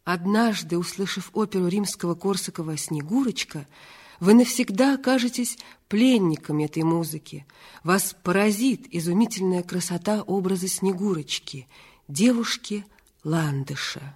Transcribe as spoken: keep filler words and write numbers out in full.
Однажды, услышав оперу Римского-Корсакова «Снегурочка», вы навсегда окажетесь пленниками этой музыки. Вас поразит изумительная красота образа Снегурочки, девушки Ландыша.